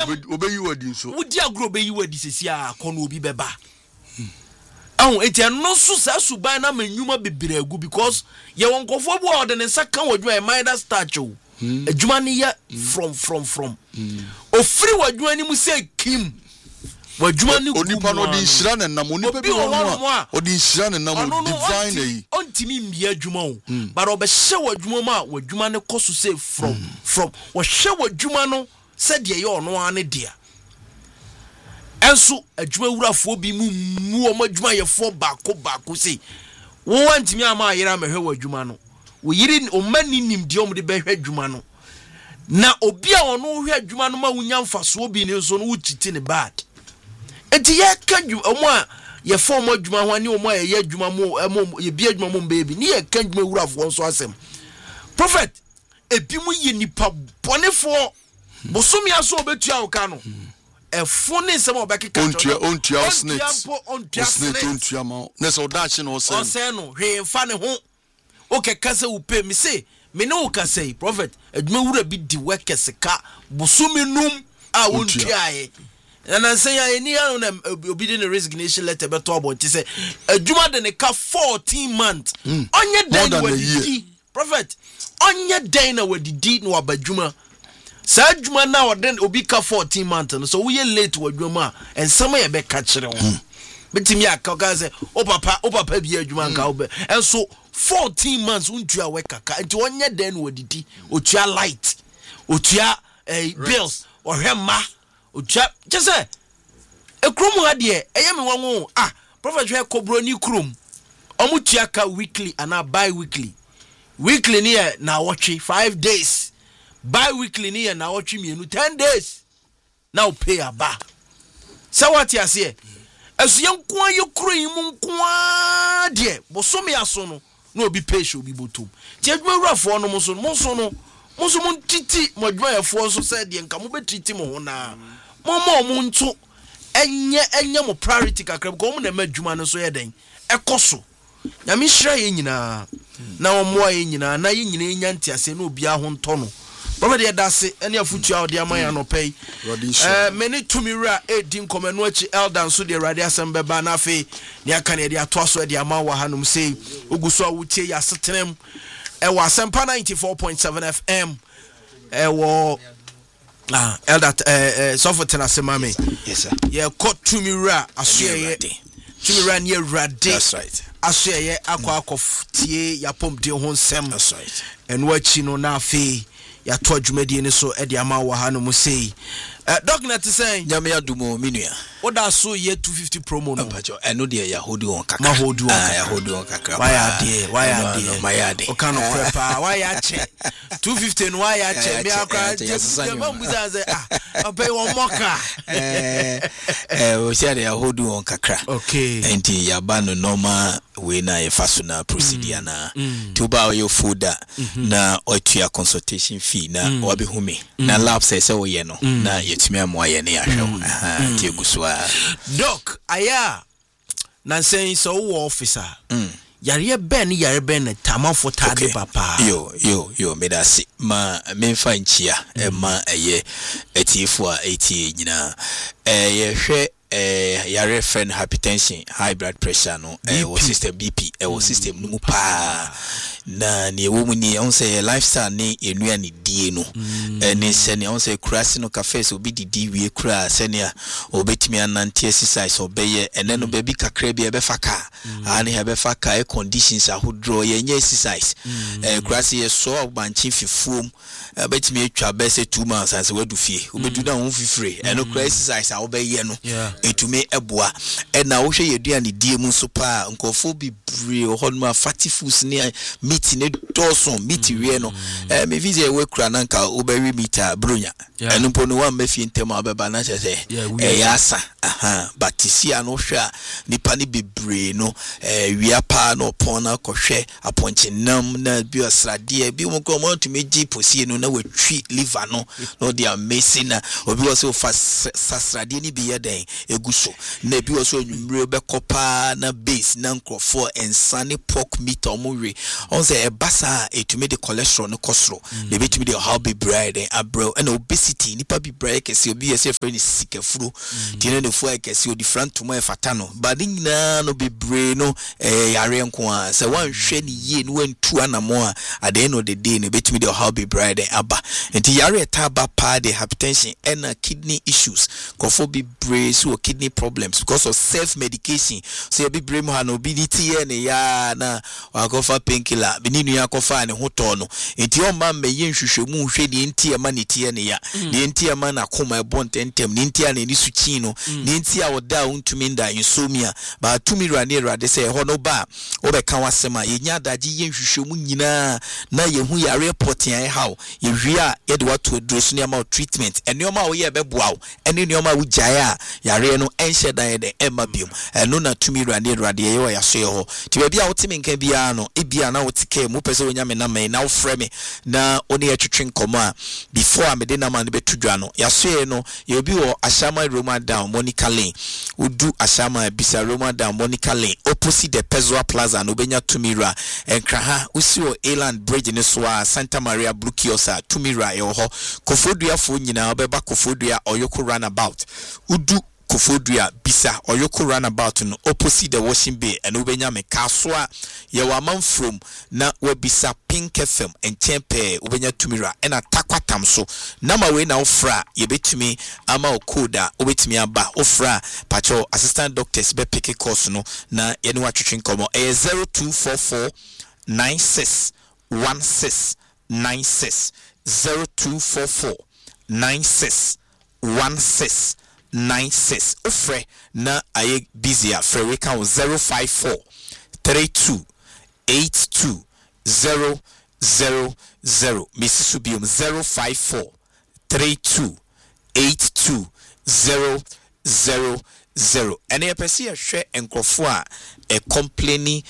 obeyi wadi so wudi agro obeyi wadi sesia kono obi beba ahun eti no so sa suban na manwuma bebre agu because ye wonkofo bu ode ne saka wadwuma e mind starch o adwuma ne ya from ofiri wadwuma ni mu say kim wadwuma ni onipa no di nhira ne nam onipa bi won odi nhira ne nam divine yi ontimi mbia adwuma o but obehye wadwuma ma wadwuma ne koso say from wo hye wadwuma no said ye ono ane dia enso adwuma wurafo bi mu o madwuma ye fo baako say wo wantimi ama ayira mehwe wadwuma no wo yiri o mani nimdi o mde behwe adwuma no na obi a ono hwe adwuma no ma wunya mfaso bi ne so no wutiti ne bad enti ye ka omo a ye fo mo adwuma ho ani omo a ye adwuma mo ye bi adwuma mo baby ni ye ka adwuma wurafo nso asem prophet ebi mu ye nipa bonefo bosomi aso obetua oka no efone sem obekeka ontua snakes ontua ma na so dachi no ose no hwe mfa ne ho okeka se upe mi se me ne okasei prophet adwuma wura bi di workers ka bosomi num a ontua ye na say ya ni ya na obi de resignation letter beto abonti say adwuma de ne ka 14 months onye den wadidi prophet onye den na wadidi no abadwuma sa adwuma na oden obi ka 14 months no so we late wadwuma and some ye be ka kire ho betimi aka say o papa bi adwuma nka obe and so 14 months untua we kaka enti onye den wadidi otua light otua bills or hema otua just ekrum ha de eyemi wonwo prophet hwe kobro ni krum omutua ka weekly and bi-weekly weekly ni na watch 5 days bi-weekly ni na watch mienu 10 days now pay aba so what you say esu yankwa yekro yimu nkwa de bosomi aso no na obi pay show bi botom ti adwuma wurafo no monso mon titi modwa yefo so say de nka mo betiti mo ho na mo nto enye mo priority kakra ko mo na madwuma no so ye den ekoso na me hira ye nyina na wo mo ye nyina na ye nyina nya ntiase na obi aho nto no prophet ye dase ene afutua ode amaya no pay many to me ra edin komenu achi eldan so de radio assemble ba na fe ne aka ne de ato so de amawa hanum sei oguso awutie ya setenem wa asempa 94.7 FM wo elder so for tenasema me yes sir ye got to me ra asye to me ra near rade that's right asye akwa tie ya pomde ho nsem that's right and wachi no na fe ya to adwumadi ni so e de ama wa ha no mu sei document say nyame adumo minua oda so ye 250 promo no pacho eno de ya hold on kakra ma hold on ya hold on kakra why are there my yard o kan prepa why ya che 250 no why ya che me akra je mambuza say pay one moka o share ya hold on kakra okay enti ya ba no normal we na ye faso na procedure na to ba your folder na otua consultation fee na obehume na lab say we ye no na yetimi amoye ne ahwe ti eguswa doc aya na say so officer yare ben na tamafo tade papa yo medasi ma memfa nchia ma eye etifu a eti nyina ye hwe yare friend hypertension high blood pressure no wo system BP wo system no mu pa na ne wo mu ni on say lifestyle ni enua ni die no ne se ne on say kurasi no cafe so bi didi wie kura se ne obetimi ananti exercise obeye ene no baby kakra bi ebe faka ani ebe faka e conditions ahodro ye nya exercise kurasi ye so banchi fifuom betimi atwa be say 2 months as we do fie obedu da ho fifire eno kura exercise a obeye no etume eboa na wo hwe yedua ne die mu so pa nkofo bi bre hodma fatty foods ne meat ne doson meat wie no me visa we kura na nka obewi meat bronya eno po no wa mafie ntem abeba na chese yasa batisia no hwa nipa ni bebre no wiapa no pona kohwe aponchenam na bi osrade bi mo ko mo tumi gi posie no na watwi liver no they are missing na obi wo so fa sasrade ni bi yeden eguso na bi wo so nwumre be kopa na base na nkrofo ensane pork meat omwe on say e basa etumi de cholesterol no kosro de betumi de how be bread abro and obesity nipa bi bread kesi obi yesi friend sikafuru tine no fo kesi o different to my fatano but nyina no be brain no yare nko a se wan hwe ni ye no wantu anamo a at the end of the day no betumi de how be bread aba enti yare taba pa de hypertension and kidney issues kofo be brain so kidney problems because of self medication so you be brain mo no bi tie ne ya na akofa painkiller bi ninu akofa ne hoto no enti o ma me ye nhwehwemu hwe de enti ma ne tie ne ya de enti ma na koma e bontentem ne enti na ni suchi no ne enti a oda untumi nda insomnia ba tumi rane rade se ho no ba obeka wasema ye nya daji ye nhwehwemu nyina na ye hu ya report yan how ye hwia ye de wato address ne ama treatment enioma wo ye beboa wo eni enioma wo jaya yare no enhye dan de ema biom eno na tumi rane rade ye wo ya so ye ho ti ba bia wo timi nka bia no ebia na wo tike mu pese wo nya me na me na wo frɛ me na oni etwetwe nkomo a before amede na ma ne betudwa no ya so ye no ye obi wo Ashama Roma down Monica Lane udu Ashama bisa Roma down Monica Lane opposite the Pezua Plaza no benya Tumira enkraha usi o Eland Bridge ne so a Santa Maria Blue Kiosa Tumira ye ho Kofodua fo nyina obeba Kofodua Oyoko runabout udu Kofodua bisa Oyoko runabout no opposite the Washing Bay and ubenya me kaswa ye wa man from na we bisa Pink FM and Tempe ubenya Tumira and atakwa tamso nama we na ofra ye betumi ama okoda obetumi aba ofra pacho assistant doctors be pick course no na ye no atwetwe komo 0244 96 16 96 0244 96 16 96 ofre na aye busy a free can 054 32 82 000 Mrs. Subium 054 32 82 000 and a person share enkrofo a complaining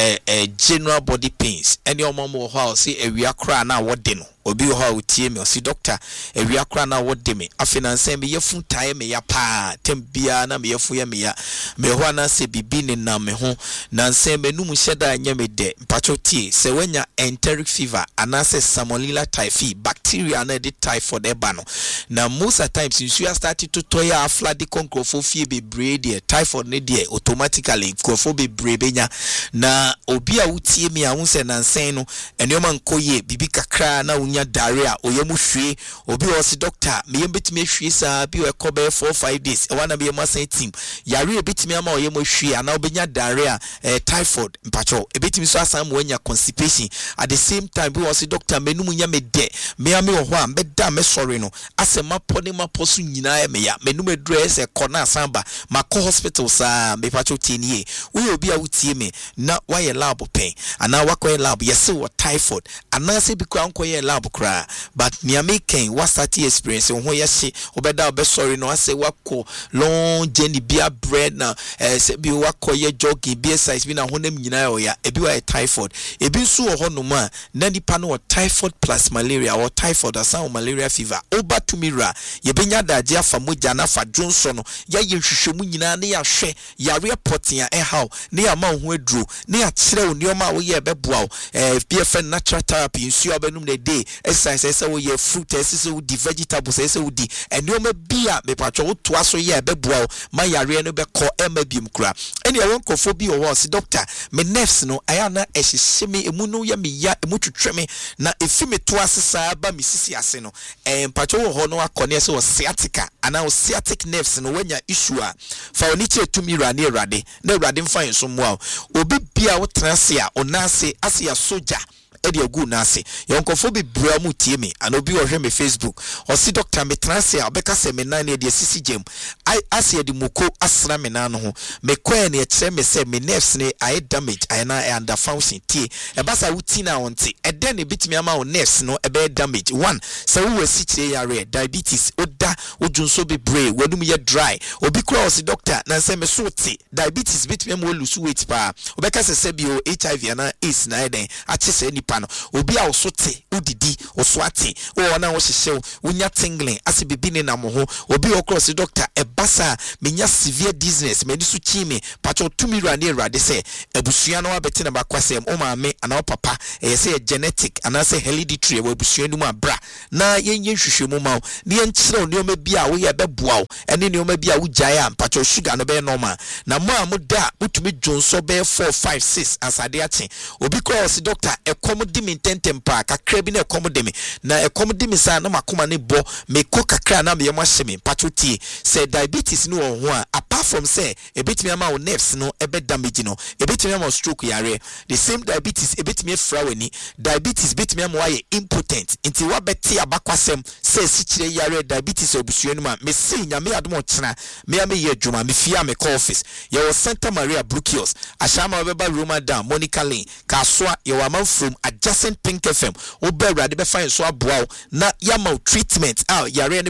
general body pains any your mom or how say a reacra na what deno obi ho tie me o si doctor e wi akra na wo de me afinanse me yefu tae me ya pa tembia na me yefu ya me ya me ho na se bibi ne na me ho na nse me num hyeda anya me de mpacho tie se wanya enteric fever anase salmonella typhi bacteria na de typhoid eba no na most of times you start to toya afla de konkrofo fie bebre de typhoid ne de automatically konkrofo bebre benya na obi a wutie me a wonse na nsen no enoma nkoye bibi kakra na diarrhea oyemu hwe obi wo si doctor me yem betime hwe sa bi we kobe 4-5 days e wana be yem asan team yare betime ama oyemu hwe ana obenya diarrhea typhoid mpacho e betime so asan mo anya constipation at the same time bi wo si doctor menum nya me de me ame wo ho a me da me sorry no asema pone maposu nyina ya me ya menum address e kona asamba mako hospital sa me pacho tinie we obi a wutie me na wa ye lab pen ana wakọ lab yesi wo typhoid ana se bi kwa ankoye lab kra but near making what start experience ho yesi obeda obesori no ase wako long journey bia bread na se bi wako ye jogging bi exercise bi na honam nyina o ya ebi wa typhoid ebi nso ho no ma na nipa no typhoid plus malaria or typhoid asan malaria fever oba tumira ye benya daje afa moja na fa dwonso no ya ye hwehwemu nyina na ya hwe ya report ya how na ya ma ho aduro na ya kire onioma wo ye beboa BFN natural therapy nsu abenum na day exercise say wo ye fruit say wo di vegetables say wo di enioma bia me patcho wo to aso ye beboa ma yare no be ko ema biem kura eni e won kofo bi wo si doctor me nerves no aya na ehye me emu no ya me ya emu twetwe me na efi me to asesa ba me sisi ase no patcho wo ho no akone say wo sciatica ana wo sciatic nerves no wanya issue a fa oni che tumi rane erade na erade mfa yenso mo obi bia wo trase a onase ase ya soja edi agu na ase yonkofo be bra mu tie me and obi ohwe me Facebook o si doctor me transe obeka se me nan na de sisi gem I ase de muko asra me nan no ho me kwa na e kire me se me nerves ne I damage I na under function tie e basa wuti na wonte e den ne bitimi ama o nerves no e be damage one se wo wasi kire yare diabetes oda ojunso be brain wadum ye dry obi kura o si doctor na se me so te diabetes bitimi ama lose weight pa obeka se bi o HIV na is na eden a chese nipa no obi a osote udidi oswate o na wo hyehye wonya tingling ase bibi ne na mo ho obi o cross doctor e basa menya severe dizziness me disu chime pacho tumi rane erade se abusua no abete na bakwasem o maame ana papa e se genetic ana se hereditary we abusua no abra na yenye hwehwemu ma ne enkyere ne oma bia wo ye beboa ene ne oma bia wo gyae am pacho sugar no be normal na mo amuda utumi dwonso be 4 5 6 asade ache obi cross doctor ekom di me tentem pa kakra bi na ekom di me na ekom di me sa na makoma ne bo me ko kakra na me yema hye me pacho tie say diabetes no ho a apart from say ebetimi ama o nerves no ebe damage no ebetimi ama stroke yare the same diabetes ebetimi afra wani diabetes betimi ama wa ye impotent nti wa beti abakwasem say sikire yare diabetes obusuo no ma me si nyame adom ochena me am ye adwuma me fia me call office ye wo Santa Maria Brukios ashama beba Roma down Monica Lane Kaswa ye wa man from adjacent Pink FM obewrade be fine so aboa na ya treatment yare